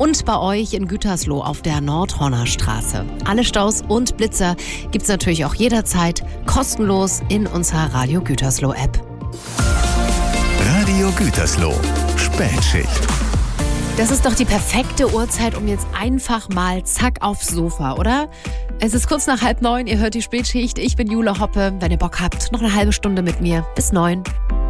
und bei euch in Gütersloh auf der Nordhorner Straße. Alle Staus und Blitzer gibt's natürlich auch jederzeit kostenlos in unserer Radio Gütersloh App. Radio Gütersloh. Spätschicht. Das ist doch die perfekte Uhrzeit, um jetzt einfach mal zack aufs Sofa, oder? Es ist kurz nach 8:30, ihr hört die Spätschicht. Ich bin Jule Hoppe. Wenn ihr Bock habt, noch eine halbe Stunde mit mir. Bis 9.